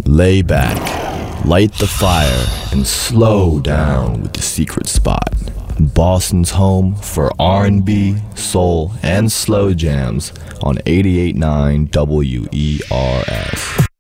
Lay back, light the fire, and slow down with the Secret Spot. Boston's home for R&B, soul, and slow jams on 88.9 WERS.